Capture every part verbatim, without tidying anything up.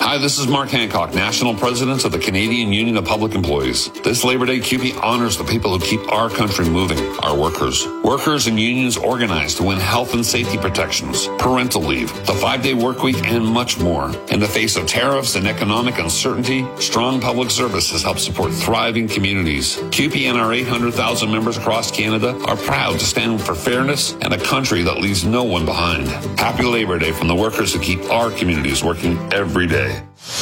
Hi, this is Mark Hancock, National President of the Canadian Union of Public Employees. This Labor Day, C U P E honors the people who keep our country moving, our workers. Workers and unions organize to win health and safety protections, parental leave, the five-day work week, and much more. In the face of tariffs and economic uncertainty, strong public services help support thriving communities. C U P E and our eight hundred thousand members across Canada are proud to stand for fairness and a country that leaves no one behind. Happy Labor Day from the workers who keep our communities working every day.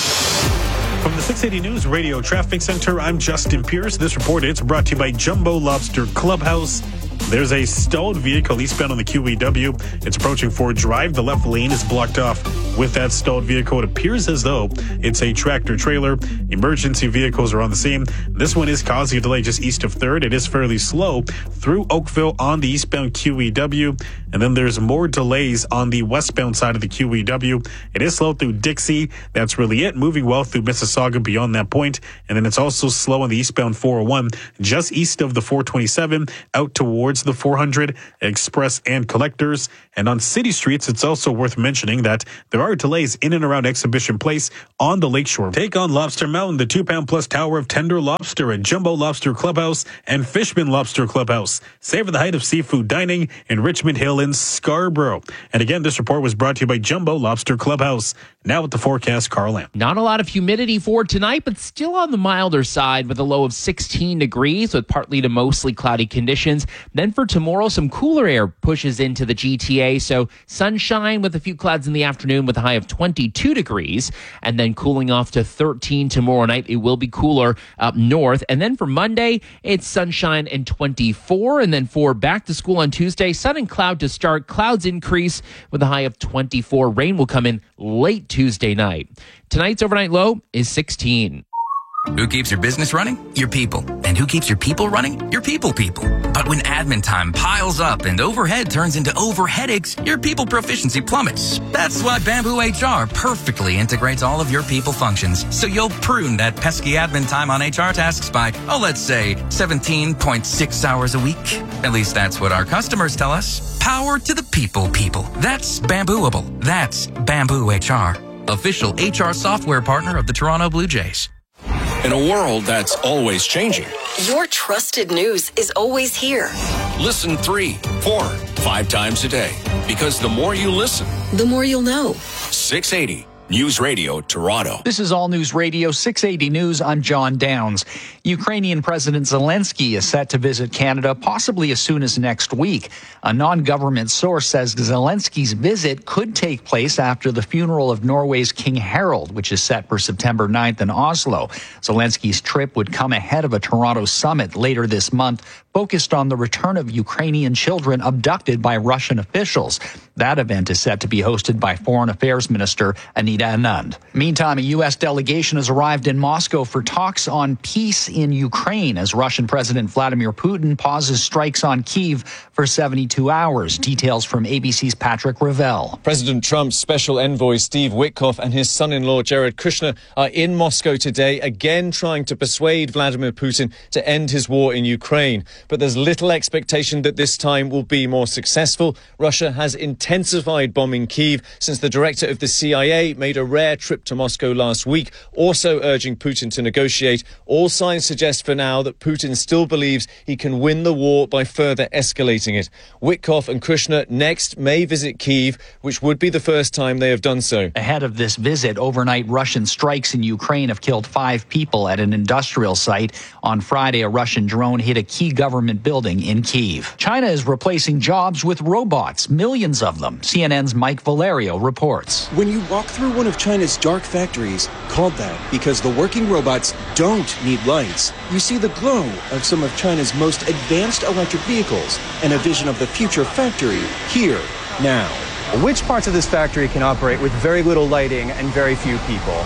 From the six eighty News Radio Traffic Center, I'm Justin Pierce. This report is brought to you by Jumbo Lobster Clubhouse. There's a stalled vehicle eastbound on the Q E W. It's approaching Ford Drive. The left lane is blocked off with that stalled vehicle. It appears as though it's a tractor trailer. Emergency vehicles are on the scene. This one is causing a delay just east of third. It is fairly slow through Oakville on the eastbound Q E W. And then there's more delays on the westbound side of the Q E W. It is slow through Dixie. That's really it. Moving well through Mississauga beyond that point. And then it's also slow on the eastbound four oh one just east of the four twenty-seven out towards the four hundred Express and Collectors. And on city streets, it's also worth mentioning that there are delays in and around Exhibition Place on the Lakeshore. Take on Lobster Mountain, the two-pound plus tower of tender lobster at Jumbo Lobster Clubhouse and Fishman Lobster Clubhouse. Savor the height of seafood dining in Richmond Hill in Scarborough. And again, this report was brought to you by Jumbo Lobster Clubhouse. Now with the forecast, Carl Lamb. Not a lot of humidity for tonight, but still on the milder side with a low of sixteen degrees with partly to mostly cloudy conditions. Then for tomorrow, some cooler air pushes into the G T A, so sunshine with a few clouds in the afternoon with a high of twenty-two degrees, and then cooling off to thirteen tomorrow night. It will be cooler up north. And then for Monday, it's sunshine and twenty-four, and then for back to school on Tuesday, sun and cloud to start. Clouds increase with a high of twenty-four. Rain will come in late Tuesday night. Tonight's overnight low is sixteen. Who keeps your business running? Your people. And who keeps your people running? Your people people. But when admin time piles up and overhead turns into overheadaches, your people proficiency plummets. That's why Bamboo H R perfectly integrates all of your people functions, so you'll prune that pesky admin time on H R tasks by, oh, let's say seventeen point six hours a week. At least that's what our customers tell us. Power to the people people. That's Bambooable. That's Bamboo H R. Official H R software partner of the Toronto Blue Jays. In a world that's always changing, your trusted news is always here. Listen three, four, five times a day. Because the more you listen, the more you'll know. six eighty News Radio Toronto. This is All News Radio six eighty News. I'm John Downs. Ukrainian President Zelensky is set to visit Canada possibly as soon as next week. A non-government source says Zelensky's visit could take place after the funeral of Norway's King Harald, which is set for September ninth in Oslo. Zelensky's trip would come ahead of a Toronto summit later this month focused on the return of Ukrainian children abducted by Russian officials. That event is set to be hosted by Foreign Affairs Minister Anita Anand. Meantime, a U S delegation has arrived in Moscow for talks on peace in Ukraine as Russian President Vladimir Putin pauses strikes on Kyiv for seventy-two hours. Details from A B C's Patrick Ravel. President Trump's special envoy Steve Witkoff and his son-in-law Jared Kushner are in Moscow today, again trying to persuade Vladimir Putin to end his war in Ukraine. But there's little expectation that this time will be more successful. Russia has intensified bombing Kyiv since the director of the C I A made a rare trip to Moscow last week, also urging Putin to negotiate. All signs suggest for now that Putin still believes he can win the war by further escalating it. Witkoff and Kushner next may visit Kyiv, which would be the first time they have done so. Ahead of this visit, overnight Russian strikes in Ukraine have killed five people at an industrial site. On Friday, a Russian drone hit a key government building in Kyiv. China is replacing jobs with robots, millions of them. C N N's Mike Valerio reports. When you walk through one of China's dark factories, called that because the working robots don't need lights, you see the glow of some of China's most advanced electric vehicles and a vision of the future factory here, now. Which parts of this factory can operate with very little lighting and very few people?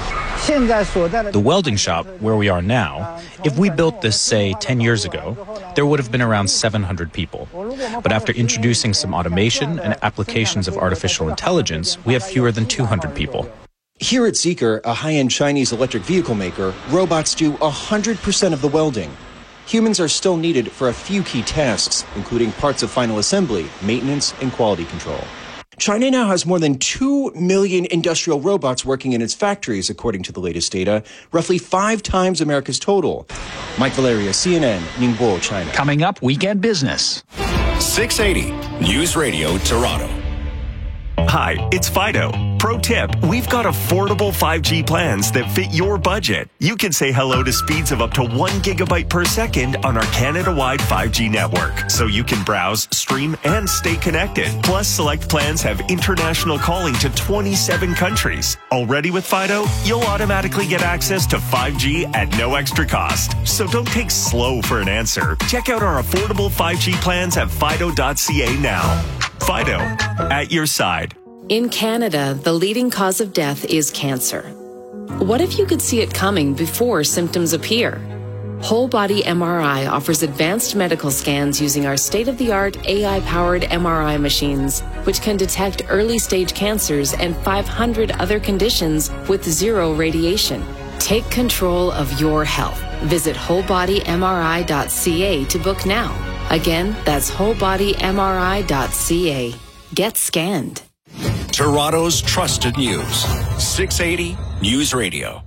The welding shop, where we are now, if we built this, say, ten years ago, there would have been around seven hundred people. But after introducing some automation and applications of artificial intelligence, we have fewer than two hundred people. Here at Zeekr, a high-end Chinese electric vehicle maker, robots do one hundred percent of the welding. Humans are still needed for a few key tasks, including parts of final assembly, maintenance, and quality control. China now has more than two million industrial robots working in its factories, according to the latest data, roughly five times America's total. Mike Valeria, C N N, Ningbo, China. Coming up, Weekend Business. six eighty News Radio Toronto. Hi, it's Fido. Pro tip, we've got affordable five G plans that fit your budget. You can say hello to speeds of up to one gigabyte per second on our Canada-wide five G network, so you can browse, stream, and stay connected. Plus, select plans have international calling to twenty-seven countries. Already with Fido, you'll automatically get access to five G at no extra cost. So don't take slow for an answer. Check out our affordable five G plans at fido dot c a now. Fido, at your side. In Canada, the leading cause of death is cancer. What if you could see it coming before symptoms appear? Whole Body M R I offers advanced medical scans using our state-of-the-art A I-powered M R I machines, which can detect early-stage cancers and five hundred other conditions with zero radiation. Take control of your health. Visit whole body m r i dot c a to book now. Again, that's whole body m r i dot c a. Get scanned. Toronto's trusted news. six eighty News Radio.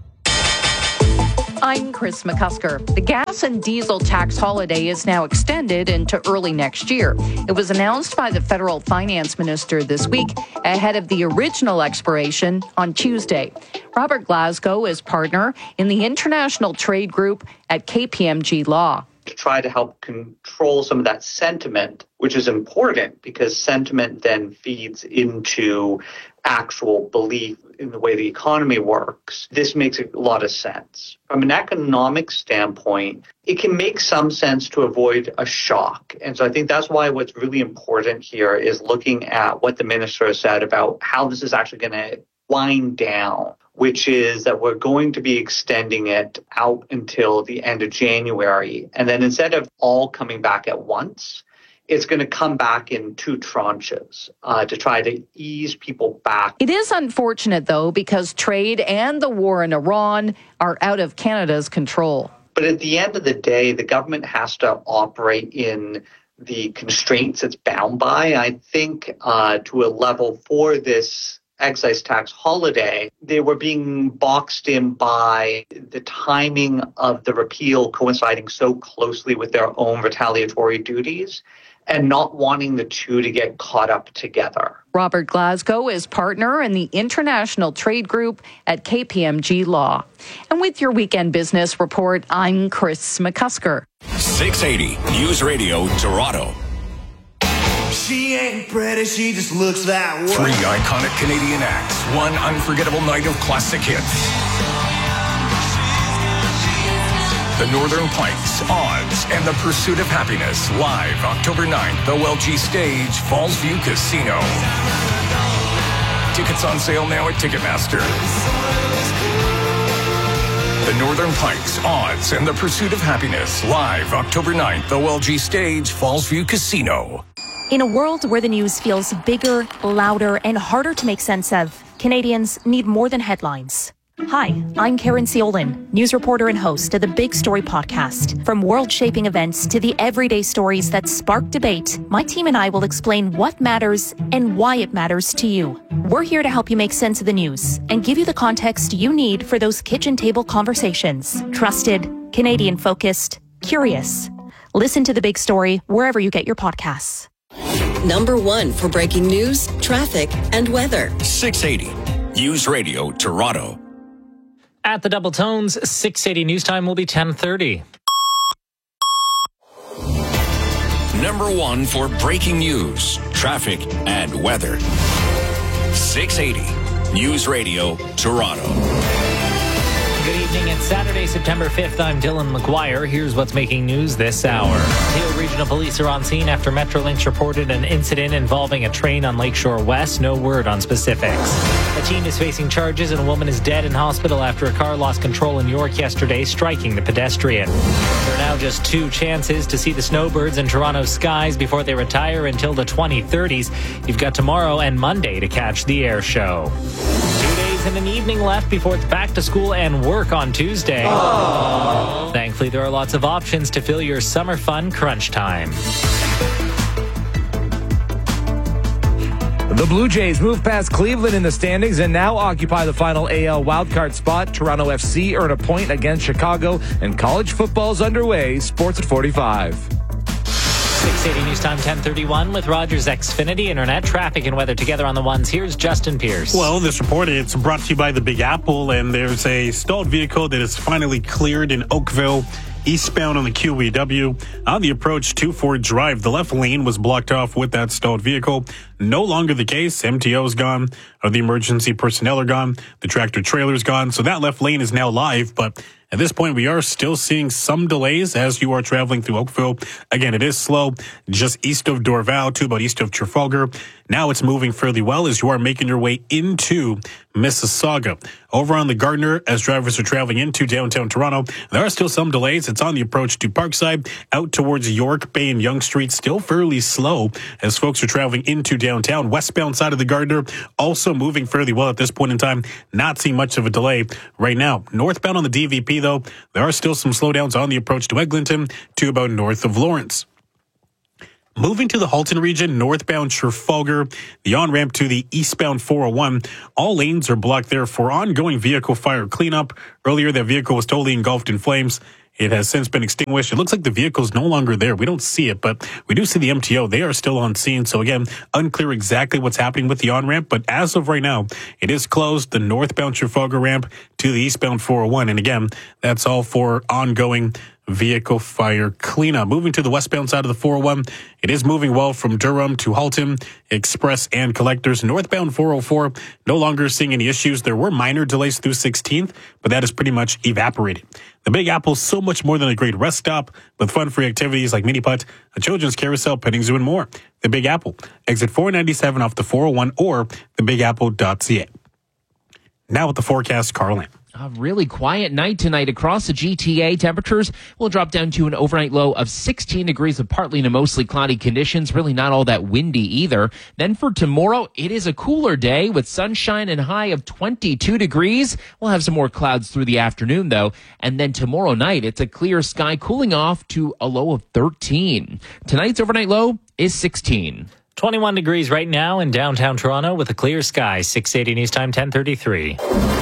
I'm Chris McCusker. The gas and diesel tax holiday is now extended into early next year. It was announced by the federal finance minister this week ahead of the original expiration on Tuesday. Robert Glasgow is partner in the international trade group at K P M G Law. To try to help control some of that sentiment, which is important because sentiment then feeds into actual belief in the way the economy works. This makes a lot of sense. From an economic standpoint, it can make some sense to avoid a shock. And so I think that's why what's really important here is looking at what the minister has said about how this is actually going to wind down, which is that we're going to be extending it out until the end of January. And then instead of all coming back at once, it's going to come back in two tranches uh, to try to ease people back. It is unfortunate, though, because trade and the war in Iran are out of Canada's control. But at the end of the day, the government has to operate in the constraints it's bound by. I think uh, to a level for this excise tax holiday, they were being boxed in by the timing of the repeal coinciding so closely with their own retaliatory duties and not wanting the two to get caught up together. Robert Glasgow is partner in the international trade group at K P M G Law. And with your weekend business report, I'm Chris McCusker. six eighty News Radio Toronto. She ain't pretty, she just looks that way. Three iconic Canadian acts, one unforgettable night of classic hits. The Northern Pikes, Odds, and the Pursuit of Happiness, live October ninth, O L G Stage, Fallsview Casino. Tickets on sale now at Ticketmaster. The Northern Pikes, Odds, and the Pursuit of Happiness, live October ninth, O L G Stage, Fallsview Casino. In a world where the news feels bigger, louder, and harder to make sense of, Canadians need more than headlines. Hi, I'm Karen Seolin, news reporter and host of the Big Story podcast. From world-shaping events to the everyday stories that spark debate, my team and I will explain what matters and why it matters to you. We're here to help you make sense of the news and give you the context you need for those kitchen table conversations. Trusted, Canadian-focused, curious. Listen to The Big Story wherever you get your podcasts. Number one for breaking news, traffic, and weather. six eighty News Radio Toronto. At the Double Tones, six eighty News Time will be ten thirty. Number one for breaking news, traffic, and weather. six eighty News Radio Toronto. Good evening. It's Saturday, September fifth. I'm Dylan McGuire. Here's what's making news this hour. Peel Regional Police are on scene after Metrolinx reported an incident involving a train on Lakeshore West. No word on specifics. A teen is facing charges and a woman is dead in hospital after a car lost control in York yesterday, striking the pedestrian. There are now just two chances to see the snowbirds in Toronto's skies before they retire until the twenty thirties. You've got tomorrow and Monday to catch the air show. Two days and an evening left before it's back to school and work on Tuesday. Aww. Thankfully, there are lots of options to fill your summer fun crunch time. The Blue Jays move past Cleveland in the standings and now occupy the final A L wildcard spot. Toronto F C earn a point against Chicago, and college football's underway. Sports at forty-five. six eighty News Time, ten thirty-one with Rogers Xfinity Internet. Traffic and weather together on the ones. Here's Justin Pierce. Well, this report, it's brought to you by the Big Apple, and there's a stalled vehicle that is finally cleared in Oakville, eastbound on the Q E W. On the approach to Ford Drive, the left lane was blocked off with that stalled vehicle. No longer the case. M T O's gone. Or the emergency personnel are gone. The tractor trailer's gone. So that left lane is now live. But at this point, we are still seeing some delays as you are traveling through Oakville. Again, it is slow just east of Dorval to about east of Trafalgar. Now it's moving fairly well as you are making your way into Mississauga. Over on the Gardner, as drivers are traveling into downtown Toronto, there are still some delays. It's on the approach to Parkside, out towards York, Bay, and Yonge Street, still fairly slow as folks are traveling into downtown. Westbound side of the Gardner, also moving fairly well at this point in time. Not seeing much of a delay right now. Northbound on the D V P, though, there are still some slowdowns on the approach to Eglinton to about north of Lawrence. Moving to the Halton region, northbound Trafalgar, the on-ramp to the eastbound four oh one, all lanes are blocked there for ongoing vehicle fire cleanup. Earlier, that vehicle was totally engulfed in flames. It has since been extinguished. It looks like the vehicle is no longer there. We don't see it, but we do see the M T O. They are still on scene. So again, unclear exactly what's happening with the on-ramp, but as of right now, it is closed, the northbound Trafalgar ramp to the eastbound four oh one. And again, that's all for ongoing vehicle fire cleanup. Moving to the westbound side of the four oh one, it is moving well from Durham to Halton, Express, and Collectors. Northbound four oh four, no longer seeing any issues. There were minor delays through sixteenth, but that is pretty much evaporated. The Big Apple, so much more than a great rest stop, with fun-free activities like mini putt, a children's carousel, petting zoo, and more. The Big Apple, exit four ninety-seven off the four oh one or the big apple dot c a. Now with the forecast, Carlin. A really quiet night tonight across the G T A. Temperatures will drop down to an overnight low of sixteen degrees with partly to mostly cloudy conditions. Really not all that windy either. Then for tomorrow, it is a cooler day with sunshine and high of twenty-two degrees. We'll have some more clouds through the afternoon, though. And then tomorrow night, it's a clear sky cooling off to a low of thirteen. Tonight's overnight low is sixteen. twenty-one degrees right now in downtown Toronto with a clear sky. six eighty News Time, ten thirty-three.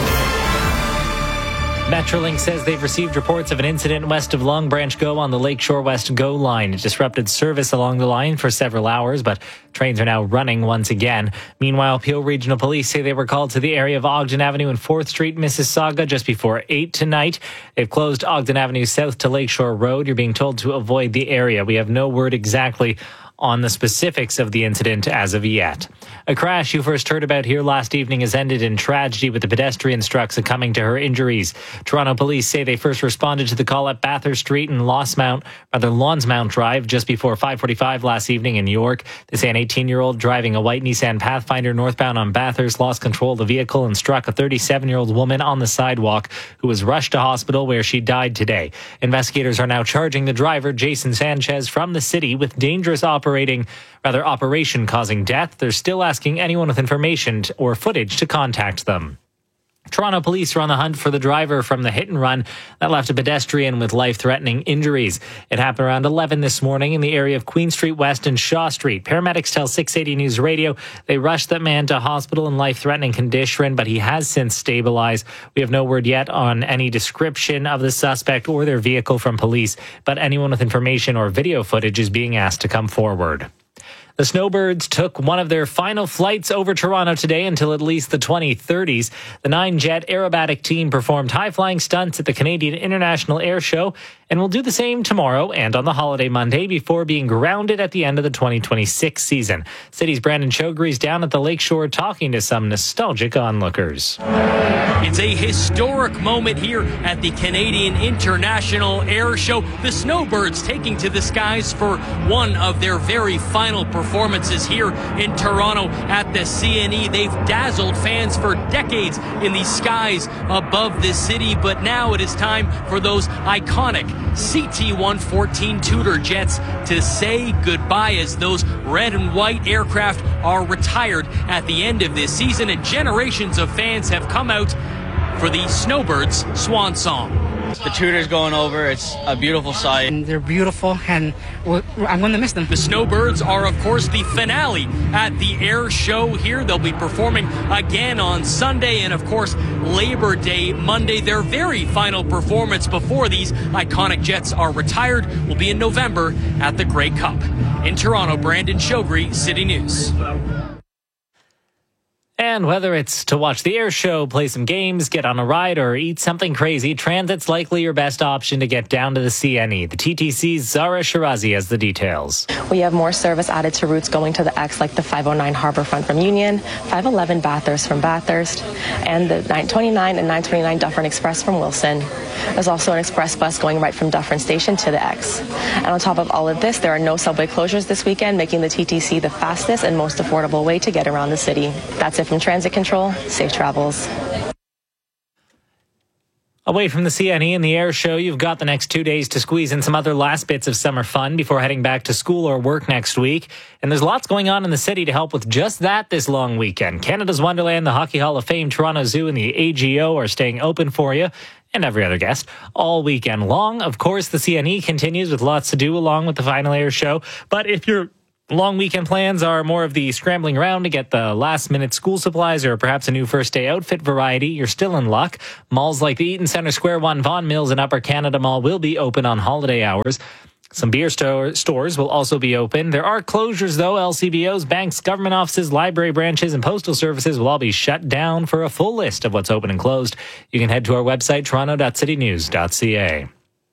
Metrolink says they've received reports of an incident west of Long Branch Go on the Lakeshore West Go line. It disrupted service along the line for several hours, but trains are now running once again. Meanwhile, Peel Regional Police say they were called to the area of Ogden Avenue and fourth Street, Mississauga, just before eight tonight. They've closed Ogden Avenue south to Lakeshore Road. You're being told to avoid the area. We have no word exactly on the specifics of the incident as of yet. A crash you first heard about here last evening has ended in tragedy with the pedestrian struck succumbing to her injuries. Toronto police say they first responded to the call at Bathurst Street and Lawsmount, rather Lawnsmount Drive just before five forty-five last evening in York. They say an eighteen-year-old driving a white Nissan Pathfinder northbound on Bathurst lost control of the vehicle and struck a thirty-seven-year-old woman on the sidewalk who was rushed to hospital where she died today. Investigators are now charging the driver, Jason Sanchez, from the city with dangerous operating Operating, rather operation causing death. They're still asking anyone with information or footage to contact them. Toronto police are on the hunt for the driver from the hit and run that left a pedestrian with life-threatening injuries. It happened around eleven this morning in the area of Queen Street West and Shaw Street. Paramedics tell six eighty News Radio they rushed that man to hospital in life-threatening condition, but he has since stabilized. We have no word yet on any description of the suspect or their vehicle from police, but anyone with information or video footage is being asked to come forward. The Snowbirds took one of their final flights over Toronto today until at least the twenty thirties. The nine-jet aerobatic team performed high-flying stunts at the Canadian International Air Show and will do the same tomorrow and on the holiday Monday before being grounded at the end of the twenty twenty-six season. City's Brandon Chogri's down at the Lakeshore talking to some nostalgic onlookers. It's a historic moment here at the Canadian International Air Show. The Snowbirds taking to the skies for one of their very final performances here in Toronto at the C N E. They've dazzled fans for decades in the skies above this city, but now it is time for those iconic C T one fourteen Tudor jets to say goodbye as those red and white aircraft are retired at the end of this season, and generations of fans have come out for the Snowbirds' swan song. The tutors going over, it's a beautiful sight. And they're beautiful, and I'm going to miss them. The Snowbirds are, of course, the finale at the air show here. They'll be performing again on Sunday and, of course, Labor Day Monday. Their very final performance before these iconic jets are retired will be in November at the Grey Cup. In Toronto, Brandon Shogri, City News. And whether it's to watch the air show, play some games, get on a ride, or eat something crazy, transit's likely your best option to get down to the C N E. The T T C's Zara Shirazi has the details. We have more service added to routes going to the X, like the five oh nine Harbourfront from Union, five eleven Bathurst from Bathurst, and the nine twenty-nine and nine twenty-nine Dufferin Express from Wilson. There's also an express bus going right from Dufferin Station to the X. And on top of all of this, there are no subway closures this weekend, making the T T C the fastest and most affordable way to get around the city. That's it from Transit Control. Safe travels. Away from the C N E and the air show, you've got the next two days to squeeze in some other last bits of summer fun before heading back to school or work next week. And there's lots going on in the city to help with just that this long weekend. Canada's Wonderland, the Hockey Hall of Fame, Toronto Zoo, and the A G O are staying open for you, and every other guest, all weekend long. Of course, the C N E continues with lots to do along with the final air show. But if you're long weekend plans are more of the scrambling around to get the last-minute school supplies or perhaps a new first-day outfit variety, you're still in luck. Malls like the Eaton Centre Square one, Vaughan Mills, and Upper Canada Mall will be open on holiday hours. Some beer store, stores will also be open. There are closures, though. L C B Os, banks, government offices, library branches, and postal services will all be shut down. For a full list of what's open and closed, you can head to our website, toronto dot city news dot c a.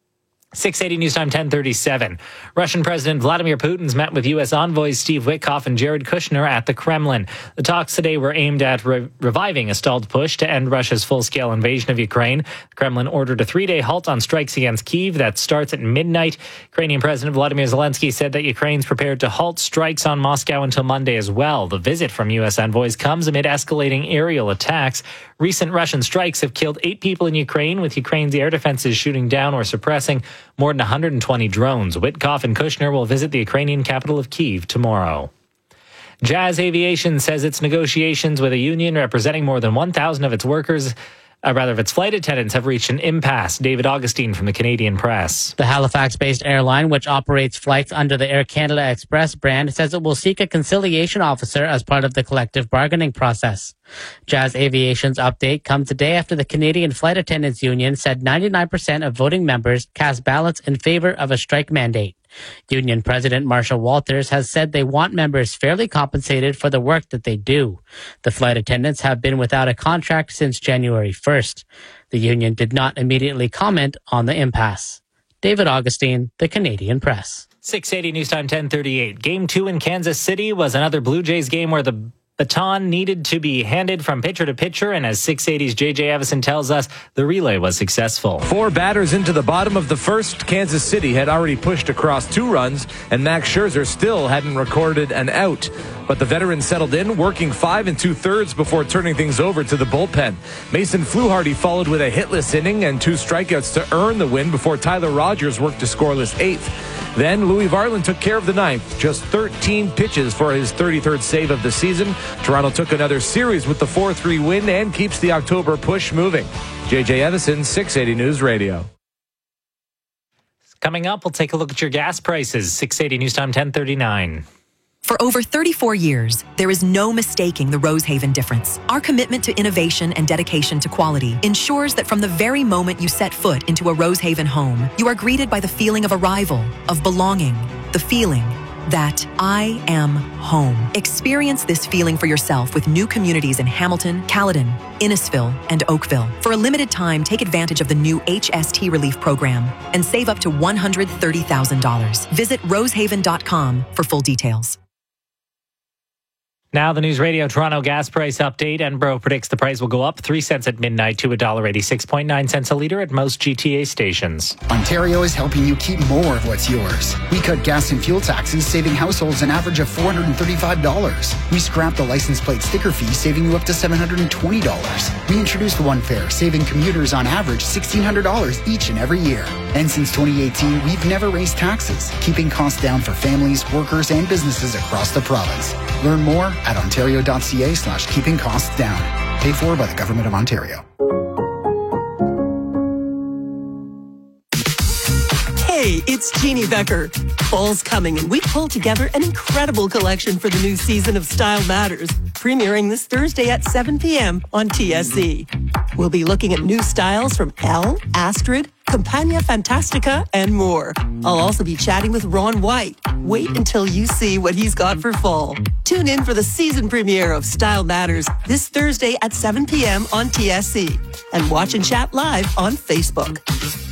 six eighty News Time, ten thirty-seven. Russian President Vladimir Putin's met with U S envoys Steve Witkoff and Jared Kushner at the Kremlin. The talks today were aimed at re- reviving a stalled push to end Russia's full-scale invasion of Ukraine. The Kremlin ordered a three-day halt on strikes against Kyiv that starts at midnight. Ukrainian President Vladimir Zelensky said that Ukraine's prepared to halt strikes on Moscow until Monday as well. The visit from U S envoys comes amid escalating aerial attacks. Recent Russian strikes have killed eight people in Ukraine, with Ukraine's air defenses shooting down or suppressing more than one hundred twenty drones. Witkoff and Kushner will visit the Ukrainian capital of Kyiv tomorrow. Jazz Aviation says its negotiations with a union representing more than one thousand of its workers, uh, rather of its flight attendants, have reached an impasse. David Augustine from the Canadian Press. The Halifax-based airline, which operates flights under the Air Canada Express brand, says it will seek a conciliation officer as part of the collective bargaining process. Jazz Aviation's update comes a day after the Canadian Flight Attendants Union said ninety-nine percent of voting members cast ballots in favor of a strike mandate. Union President Marsha Walters has said they want members fairly compensated for the work that they do. The flight attendants have been without a contract since January first. The union did not immediately comment on the impasse. David Augustine, the Canadian Press. six eighty News Time, ten thirty-eight. Game two in Kansas City was another Blue Jays game where the baton needed to be handed from pitcher to pitcher, and as six eighty's J J Evison tells us, the relay was successful. Four batters into the bottom of the first, Kansas City had already pushed across two runs, and Max Scherzer still hadn't recorded an out. But the veteran settled in, working five and two-thirds before turning things over to the bullpen. Mason Fluharty followed with a hitless inning and two strikeouts to earn the win before Tyler Rogers worked a scoreless eighth. Then Louis Varland took care of the ninth, just thirteen pitches for his thirty-third save of the season. Toronto took another series with the four three win and keeps the October push moving. J J Evison, six eighty News Radio. Coming up, we'll take a look at your gas prices. six eighty News Time, ten thirty-nine. For over thirty-four years, there is no mistaking the Rosehaven difference. Our commitment to innovation and dedication to quality ensures that from the very moment you set foot into a Rosehaven home, you are greeted by the feeling of arrival, of belonging, the feeling that I am home. Experience this feeling for yourself with new communities in Hamilton, Caledon, Innisfil, and Oakville. For a limited time, take advantage of the new H S T Relief Program and save up to one hundred thirty thousand dollars. Visit rosehaven dot com for full details. Now the News Radio Toronto gas price update. Enbro predicts the price will go up three cents at midnight to one dollar eighty-six point nine cents a litre at most G T A stations. Ontario is helping you keep more of what's yours. We cut gas and fuel taxes, saving households an average of four hundred thirty-five dollars. We scrapped the license plate sticker fee, saving you up to seven hundred twenty dollars. We introduced One Fare, saving commuters on average sixteen hundred dollars each and every year. And since twenty eighteen, we've never raised taxes, keeping costs down for families, workers, and businesses across the province. Learn more at ontario dot c a slash keeping costs down. Paid for by the Government of Ontario. Hey, it's Jeannie Becker. Fall's coming, and we pulled together an incredible collection for the new season of Style Matters, premiering this Thursday at seven p.m. on T S C. We'll be looking at new styles from Elle, Astrid, Campagna Fantastica, and more. I'll also be chatting with Ron White. Wait until you see what he's got for fall. Tune in for the season premiere of Style Matters this Thursday at seven p.m. on T S C. And watch and chat live on Facebook.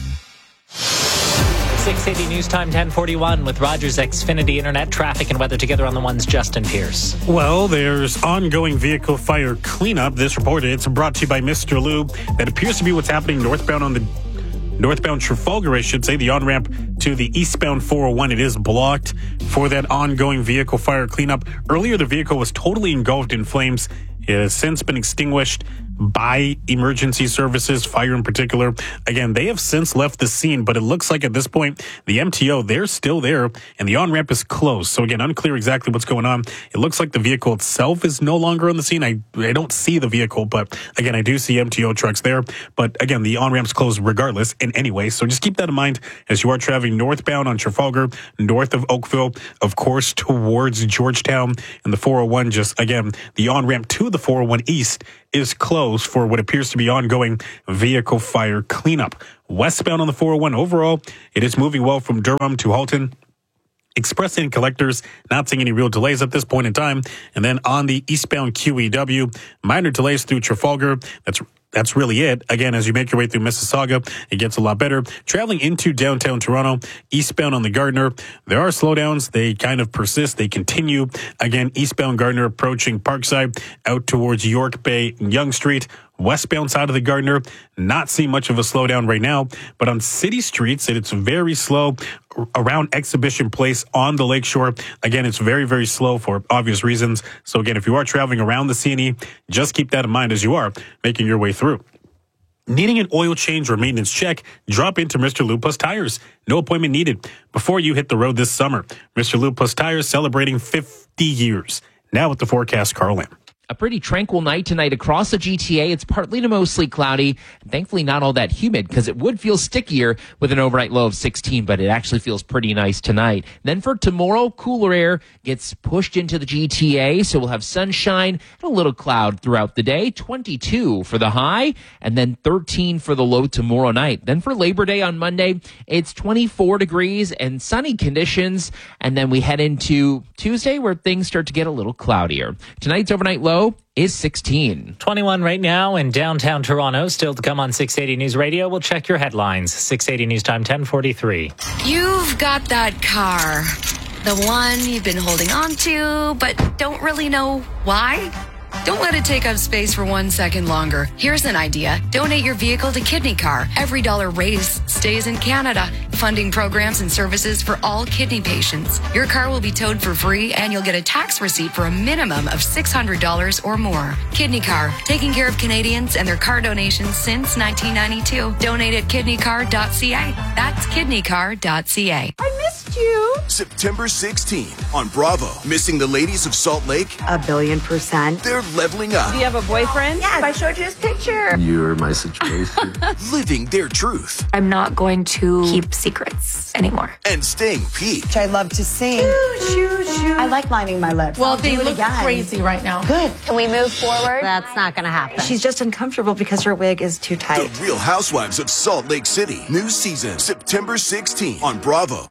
six eighty News Time, ten forty-one with Rogers Xfinity Internet, traffic and weather together on the ones. Justin Pierce. Well, there's ongoing vehicle fire cleanup. This report, it's brought to you by Mister Lube. That appears to be what's happening northbound on the northbound Trafalgar, I should say, the on-ramp to the eastbound four oh one. It is blocked for that ongoing vehicle fire cleanup. Earlier, the vehicle was totally engulfed in flames. It has since been extinguished by emergency services, fire in particular. Again, they have since left the scene, but it looks like at this point, the M T O, they're still there, and the on-ramp is closed. So again, unclear exactly what's going on. It looks like the vehicle itself is no longer on the scene. I, I don't see the vehicle, but again, I do see M T O trucks there. But again, the on-ramp's closed regardless in any way. So just keep that in mind as you are traveling northbound on Trafalgar, north of Oakville, of course, towards Georgetown, and the four oh one. Just again, the on-ramp to the four oh one East is closed for what appears to be ongoing vehicle fire cleanup. Westbound on the four oh one, overall, it is moving well from Durham to Halton. Express and collectors, not seeing any real delays at this point in time. And then on the eastbound Q E W, minor delays through Trafalgar. That's That's really it. Again, as you make your way through Mississauga, it gets a lot better. Traveling into downtown Toronto, eastbound on the Gardiner, there are slowdowns. They kind of persist. They continue. Again, eastbound Gardiner approaching Parkside, out towards York Bay and Yonge Street. Westbound side of the Gardiner, not seeing much of a slowdown right now. But on city streets, it's very slow. Around Exhibition Place on the Lakeshore, again, it's very, very slow for obvious reasons. So again, if you are traveling around the C N E, just keep that in mind as you are making your way through. Needing an oil change or maintenance check? Drop into Mister Lube Plus Tires. No appointment needed before you hit the road this summer. Mister Lube Plus Tires celebrating fifty years. Now with the forecast, Carl Lamb. A pretty tranquil night tonight across the G T A. It's partly to mostly cloudy, and thankfully not all that humid because it would feel stickier with an overnight low of sixteen, but it actually feels pretty nice tonight. Then for tomorrow, cooler air gets pushed into the G T A, so we'll have sunshine and a little cloud throughout the day. twenty-two for the high, and then thirteen for the low tomorrow night. Then for Labor Day on Monday, it's twenty-four degrees and sunny conditions, and then we head into Tuesday where things start to get a little cloudier. Tonight's overnight low is sixteen. twenty-one right now in downtown Toronto. Still to come on six eighty News Radio. We'll check your headlines. six eighty News Time, ten forty-three. You've got that car. The one you've been holding on to, but don't really know why? Don't let it take up space for one second longer. Here's an idea. Donate your vehicle to Kidney Car. Every dollar raised stays in Canada, funding programs and services for all kidney patients. Your car will be towed for free, and you'll get a tax receipt for a minimum of six hundred dollars or more. Kidney Car, taking care of Canadians and their car donations since nineteen ninety-two. Donate at kidney car dot c a. That's kidney car dot c a. I missed you. September sixteenth on Bravo. Missing the ladies of Salt Lake? A billion percent. They're leveling up. Do you have a boyfriend? Yes. I showed you his picture. You're my situation. Living their truth. I'm not going to keep secrets anymore. And staying peaked. I love to sing. Shoo, shoo, shoo. I like lining my lips. Well, I'll they do it look again. crazy right now. Good. Can we move forward? That's not going to happen. She's just uncomfortable because her wig is too tight. The Real Housewives of Salt Lake City. New season, September sixteenth on Bravo.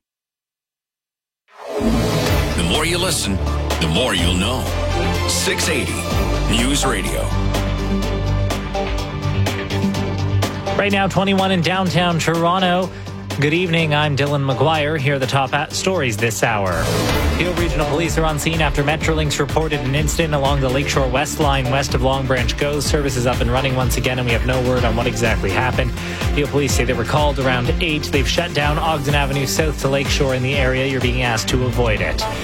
The more you listen, the more you'll know. six eighty News Radio. Right now, twenty-one in downtown Toronto. Good evening, I'm Dylan McGuire. Here are the top at stories this hour. Peel Regional Police are on scene after Metrolinx reported an incident along the Lakeshore West line west of Long Branch Go. Service is up and running once again, and we have no word on what exactly happened. Peel Police say they were called around eight. They've shut down Ogden Avenue south to Lakeshore in the area. You're being asked to avoid it.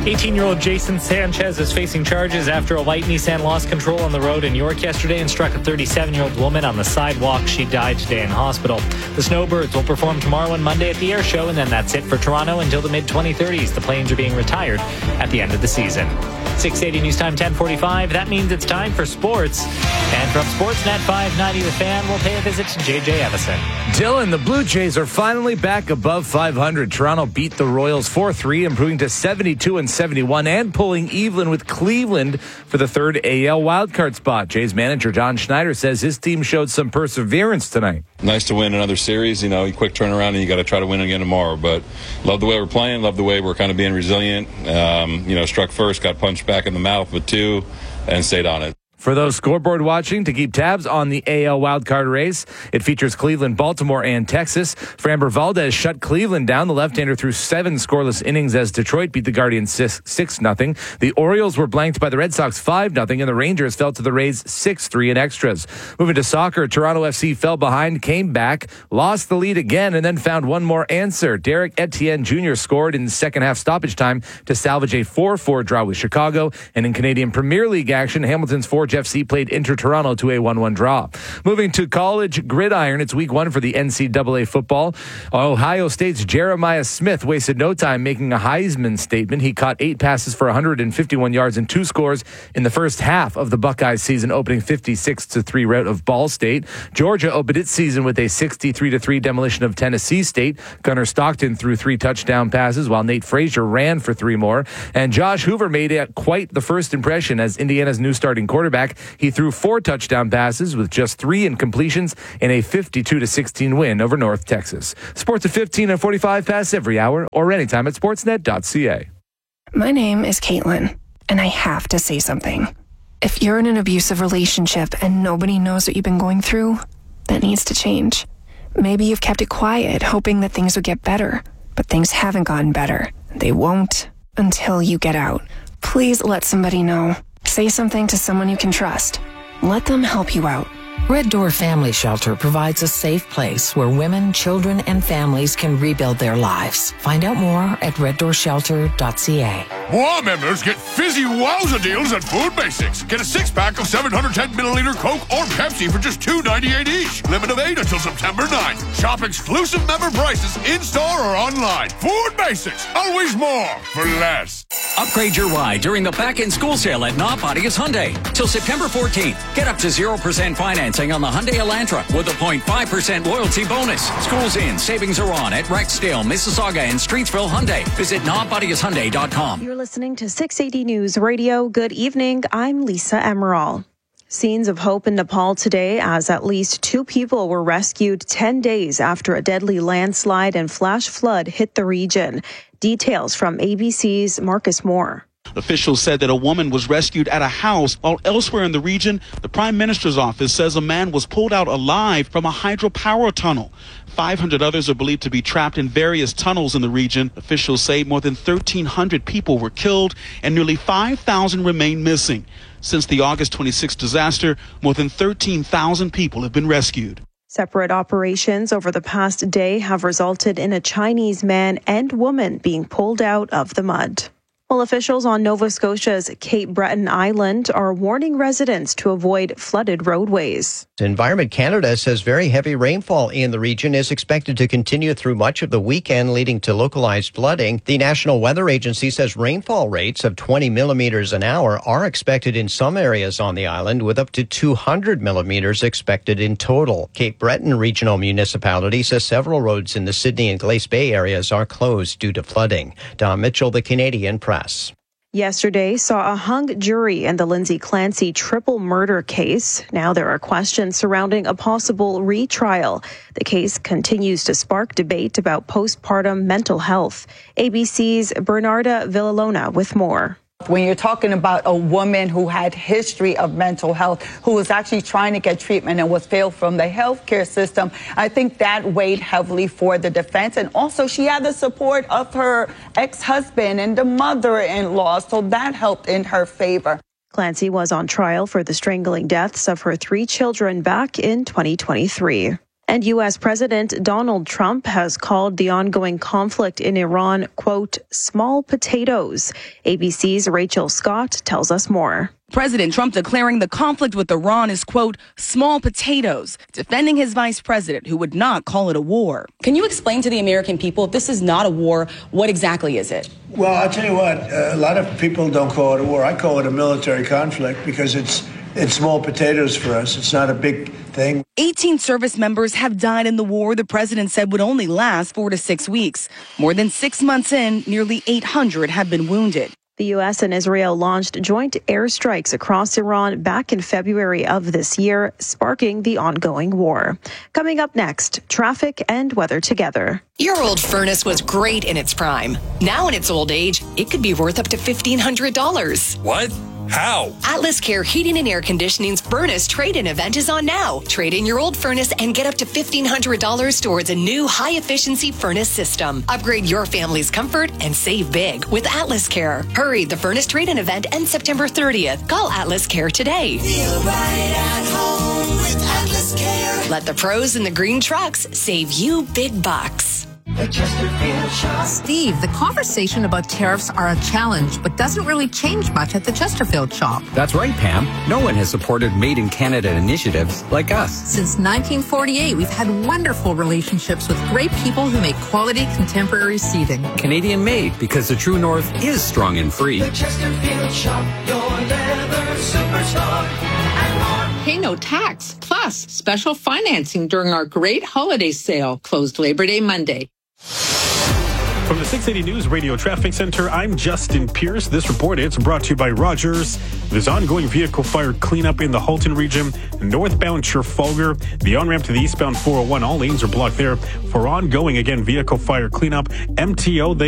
eighteen-year-old Jason Sanchez is facing charges after a white Nissan lost control on the road in York yesterday and struck a thirty-seven-year-old woman on the sidewalk. She died today in hospital. The Snowbirds will perform tomorrow and Monday at the Air Show, and then that's it for Toronto until the mid twenty thirties. The Planes are being retired at the end of the season. six eighty News Time, ten forty-five. That means it's time for sports. And from Sportsnet five ninety, The Fan will pay a visit to J J Evison. Dylan, the Blue Jays are finally back above five hundred. Toronto beat the Royals four three, improving to seventy-two and seventy-one and pulling even with Cleveland for the third A L wildcard spot. Jays manager Don Schneider says his team showed some perseverance tonight. Nice to win another series. You know, quick turnaround, and you got to try to win again tomorrow. But love the way we're playing. Love the way we're kind of being resilient. Um, you know, struck first, got punched back in the mouth with two, and stayed on it. For those scoreboard watching, to keep tabs on the A L wildcard race, it features Cleveland, Baltimore, and Texas. Framber Valdez shut Cleveland down. The left-hander threw seven scoreless innings as Detroit beat the Guardians six nothing. The Orioles were blanked by the Red Sox five nothing, and the Rangers fell to the Rays six three in extras. Moving to soccer, Toronto F C fell behind, came back, lost the lead again, and then found one more answer. Derek Etienne Junior scored in second-half stoppage time to salvage a four four draw with Chicago. And in Canadian Premier League action, Hamilton's Forge F C played Inter Toronto to a one one draw. Moving to college gridiron, it's week one for the N C double A football. Ohio State's Jeremiah Smith wasted no time making a Heisman statement. He caught eight passes for one hundred fifty-one yards and two scores in the first half of the Buckeyes season, opening fifty-six to three rout of Ball State. Georgia opened its season with a sixty-three to three demolition of Tennessee State. Gunnar Stockton threw three touchdown passes, while Nate Frazier ran for three more. And Josh Hoover made it quite the first impression as Indiana's new starting quarterback. He threw four touchdown passes with just three incompletions in a fifty-two to sixteen win over North Texas. Sports at fifteen and forty-five past every hour or anytime at sportsnet dot c a. My name is Caitlin, and I have to say something. If you're in an abusive relationship and nobody knows what you've been going through, that needs to change. Maybe you've kept it quiet, hoping that things would get better, but things haven't gotten better. They won't until you get out. Please let somebody know. Say something to someone you can trust. Let them help you out. Red Door Family Shelter provides a safe place where women, children, and families can rebuild their lives. Find out more at red door shelter dot c a. Wow members get fizzy wowza deals at Food Basics. Get a six-pack of seven hundred ten milliliter Coke or Pepsi for just two ninety-eight each. Limit of eight until September ninth. Shop exclusive member prices in-store or online. Food Basics. Always more for less. Upgrade your ride during the back-in-school sale at Nonpodius Hyundai. Till September fourteenth, get up to zero percent financing on the Hyundai Elantra with a zero point five percent loyalty bonus. Schools in, savings are on at Rexdale, Mississauga, and Streetsville Hyundai. Visit non podius hyundai dot com. You're listening to six eighty News Radio. Good evening. I'm Lisa Emerald. Scenes of hope in Nepal today as at least two people were rescued ten days after a deadly landslide and flash flood hit the region. Details from A B C's Marcus Moore. Officials said that a woman was rescued at a house, while elsewhere in the region, the Prime Minister's office says a man was pulled out alive from a hydropower tunnel. five hundred others are believed to be trapped in various tunnels in the region. Officials say more than thirteen hundred people were killed and nearly five thousand remain missing. Since the August twenty-sixth disaster, more than thirteen thousand people have been rescued. Separate operations over the past day have resulted in a Chinese man and woman being pulled out of the mud. Well, officials on Nova Scotia's Cape Breton Island are warning residents to avoid flooded roadways. Environment Canada says very heavy rainfall in the region is expected to continue through much of the weekend, leading to localized flooding. The National Weather Agency says rainfall rates of twenty millimeters an hour are expected in some areas on the island, with up to two hundred millimeters expected in total. Cape Breton Regional Municipality says several roads in the Sydney and Glace Bay areas are closed due to flooding. Don Mitchell, The Canadian Press. Yesterday saw a hung jury in the Lindsay Clancy triple murder case. Now there are questions surrounding a possible retrial. The case continues to spark debate about postpartum mental health. A B C's Bernarda Villalona with more. When you're talking about a woman who had history of mental health, who was actually trying to get treatment and was failed from the healthcare system, I think that weighed heavily for the defense. And also she had the support of her ex-husband and the mother-in-law, so that helped in her favor. Clancy was on trial for the strangling deaths of her three children back in twenty twenty-three. And U S. President Donald Trump has called the ongoing conflict in Iran, quote, small potatoes. A B C's Rachel Scott tells us more. President Trump declaring the conflict with Iran is, quote, small potatoes, defending his vice president, who would not call it a war. Can you explain to the American people, if this is not a war, what exactly is it? Well, I'll tell you what, uh, a lot of people don't call it a war. I call it a military conflict because it's it's small potatoes for us. It's not a big thing. eighteen service members have died in the war the president said would only last four to six weeks. More than six months in, nearly eight hundred have been wounded. The U S and Israel launched joint airstrikes across Iran back in February of this year, sparking the ongoing war. Coming up next, traffic and weather together. Your old furnace was great in its prime. Now in its old age, it could be worth up to fifteen hundred dollars. What? How? Atlas Care Heating and Air Conditioning's furnace trade-in event is on now. Trade in your old furnace and get up to fifteen hundred dollars towards a new high-efficiency furnace system. Upgrade your family's comfort and save big with Atlas Care. Hurry, the furnace trade-in event ends September thirtieth. Call Atlas Care today. Feel right at home with Atlas Care. Let the pros in the green trucks save you big bucks. The Chesterfield Shop. Steve, the conversation about tariffs are a challenge, but doesn't really change much at the Chesterfield Shop. That's right, Pam. No one has supported Made in Canada initiatives like us. Since nineteen forty-eight, we've had wonderful relationships with great people who make quality contemporary seating. Canadian made, because the true North is strong and free. The Chesterfield Shop, your leather superstar. Pay no tax, plus special financing during our great holiday sale, closed Labor Day Monday. From the six eighty News Radio Traffic Center, I'm Justin Pierce. This report is brought to you by Rogers. There's ongoing vehicle fire cleanup in the Halton region. Northbound Trafalgar, the on-ramp to the eastbound four oh one, all lanes are blocked there for ongoing, again, vehicle fire cleanup. M T O, they